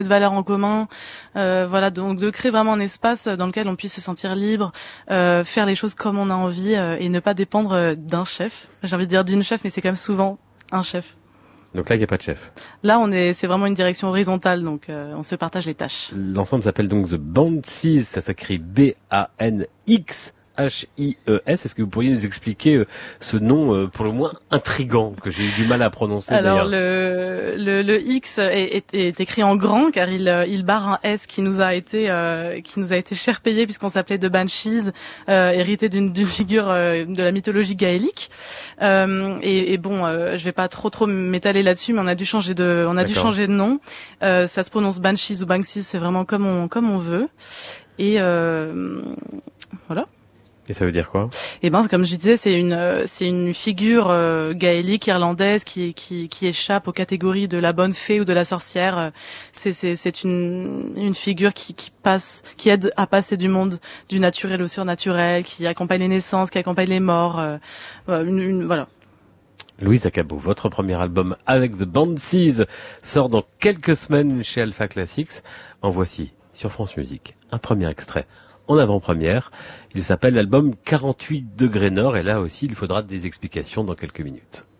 valeurs en commun, voilà, donc de créer vraiment un espace dans lequel on puisse se sentir libre, faire les choses comme on a envie et ne pas dépendre d'un chef. J'ai envie de dire d'une chef, mais c'est quand même souvent un chef. Donc là, il n'y a pas de chef. Là, c'est vraiment une direction horizontale, donc on se partage les tâches. L'ensemble s'appelle donc The Banxies, ça s'écrit BANX. HIES, est-ce que vous pourriez nous expliquer ce nom pour le moins intrigant que j'ai eu du mal à prononcer? Alors le X est écrit en grand car il barre un S qui nous a été cher payé puisqu'on s'appelait The Banshees, hérité d'une figure de la mythologie gaélique. Et bon, je vais pas trop m'étaler là-dessus, mais on a dû changer de nom. Ça se prononce Banshees ou Banksies, c'est vraiment comme on veut. Et voilà. Et ça veut dire quoi? Eh ben, comme je disais, c'est une figure gaélique irlandaise qui échappe aux catégories de la bonne fée ou de la sorcière. C'est une figure qui aide à passer du monde du naturel au surnaturel, qui accompagne les naissances, qui accompagne les morts. Voilà. Louise Acabou, votre premier album avec The Banxies sort dans quelques semaines chez Alpha Classics. En voici sur France Musique un premier extrait. En avant-première, il s'appelle l'album 48 degrés Nord et là aussi il faudra des explications dans quelques minutes.